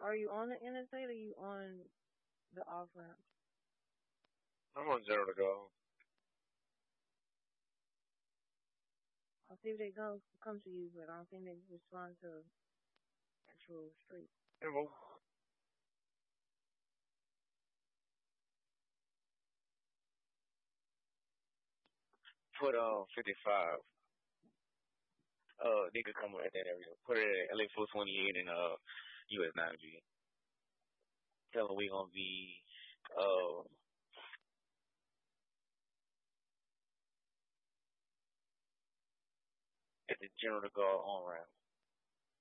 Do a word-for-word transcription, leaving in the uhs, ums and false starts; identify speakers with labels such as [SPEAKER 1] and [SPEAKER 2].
[SPEAKER 1] Are you on the interstate or you on the off ramp?
[SPEAKER 2] I'm on zero to go.
[SPEAKER 1] I'll see if they go come to you, but I don't think they respond to actual street.
[SPEAKER 2] Yeah, well, put uh fifty-five. Uh, nigga come at that area. Put it at L A four twenty-eight and uh U S nine G. Tell them we gonna be uh at the General de Gaulle on ramp.